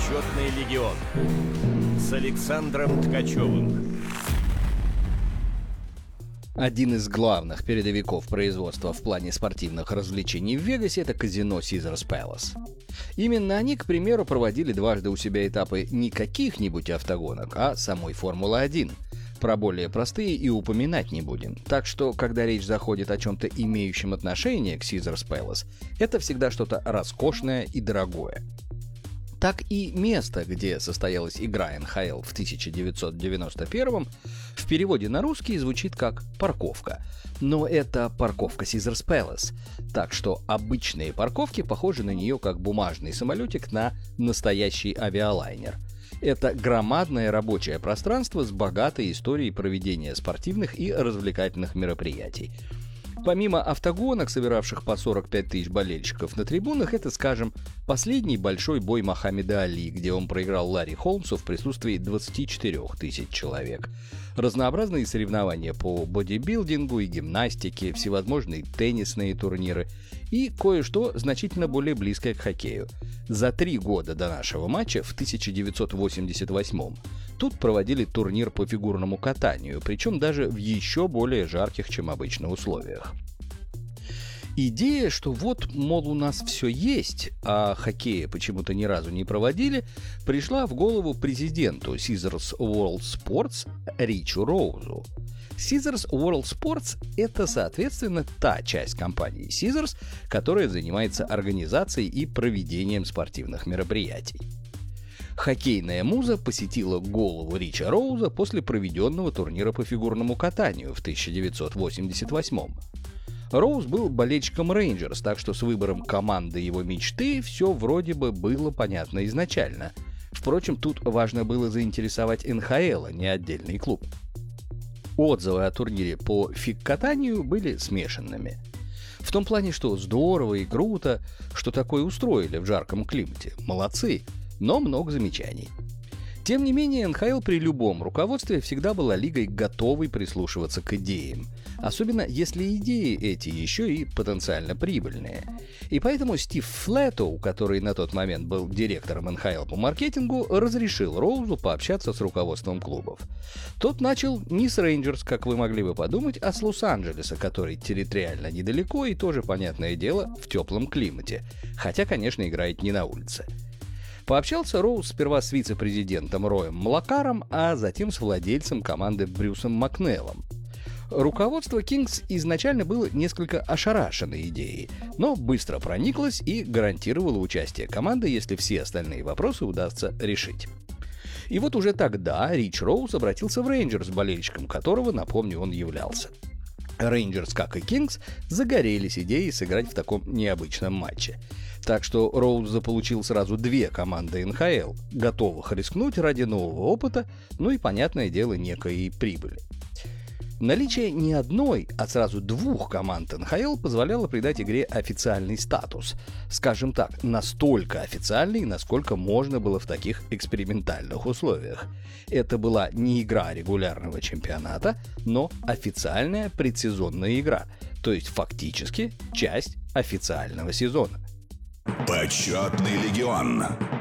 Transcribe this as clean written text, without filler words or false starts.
Почетный легион с Александром Ткачевым. Один из главных передовиков производства в плане спортивных развлечений в Вегасе — это казино Caesars Palace. Именно они, к примеру, проводили дважды у себя этапы не каких-нибудь автогонок, а самой Формулы-1. Про более простые и упоминать не будем. Так что, когда речь заходит о чем-то имеющем отношение к Caesars Palace, это всегда что-то роскошное и дорогое. Так и место, где состоялась игра НХЛ в 1991-м, в переводе на русский звучит как «парковка». Но это парковка Caesars Palace, так что обычные парковки похожи на нее как бумажный самолетик на настоящий авиалайнер. Это громадное рабочее пространство с богатой историей проведения спортивных и развлекательных мероприятий. Помимо автогонок, собиравших по 45 тысяч болельщиков на трибунах, это, скажем, последний большой бой Мохаммеда Али, где он проиграл Ларри Холмсу в присутствии 24 тысяч человек. Разнообразные соревнования по бодибилдингу и гимнастике, всевозможные теннисные турниры и кое-что значительно более близкое к хоккею. За 3 года до нашего матча в 1988-м тут проводили турнир по фигурному катанию, причем даже в еще более жарких, чем обычно, условиях. Идея, что вот, мол, у нас все есть, а хоккея почему-то ни разу не проводили, пришла в голову президенту Caesars World Sports Ричу Роузу. Caesars World Sports — это, соответственно, та часть компании Caesars, которая занимается организацией и проведением спортивных мероприятий. Хоккейная муза посетила голову Рича Роуза после проведенного турнира по фигурному катанию в 1988-м. Роуз был болельщиком Рейнджерс, так что с выбором команды его мечты все вроде бы было понятно изначально. Впрочем, тут важно было заинтересовать НХЛ, а не отдельный клуб. Отзывы о турнире по фиг-катанию были смешанными. В том плане, что здорово и круто, что такое устроили в жарком климате. Молодцы, но много замечаний. Тем не менее, НХЛ при любом руководстве всегда была лигой, готовой прислушиваться к идеям. Особенно если идеи эти еще и потенциально прибыльные. И поэтому Стив Флетоу, который на тот момент был директором НХЛ по маркетингу, разрешил Роузу пообщаться с руководством клубов. Тот начал не с Рейнджерс, как вы могли бы подумать, а с Лос-Анджелеса, который территориально недалеко и тоже, понятное дело, в теплом климате. Хотя, конечно, играет не на улице. Пообщался Роуз сперва с вице-президентом Роем Млакаром, а затем с владельцем команды Брюсом Макнеллом. Руководство Кингс изначально было несколько ошарашено идеей, но быстро прониклось и гарантировало участие команды, если все остальные вопросы удастся решить. И вот уже тогда Рич Роуз обратился в Рейнджерс, болельщиком которого, напомню, он являлся. Рейнджерс, как и Кингс, загорелись идеей сыграть в таком необычном матче. Так что Роуз заполучил сразу 2 команды НХЛ, готовых рискнуть ради нового опыта, ну и, понятное дело, некой прибыли. Наличие не одной, а сразу 2 команд НХЛ позволяло придать игре официальный статус. Скажем так, настолько официальный, насколько можно было в таких экспериментальных условиях. Это была не игра регулярного чемпионата, но официальная предсезонная игра, то есть фактически часть официального сезона. Почетный легион.